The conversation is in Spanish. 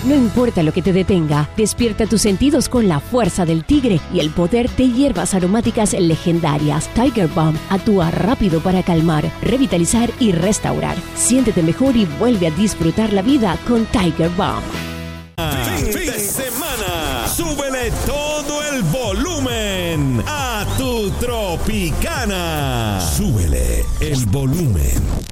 No importa lo que te detenga, despierta tus sentidos con la fuerza del tigre y el poder de hierbas aromáticas legendarias. Tiger Balm actúa rápido para calmar, revitalizar y restaurar. Siéntete mejor y vuelve a disfrutar la vida con Tiger Balm. Fin de semana. Súbele todo el volumen a tu Tropicana. Súbele el volumen.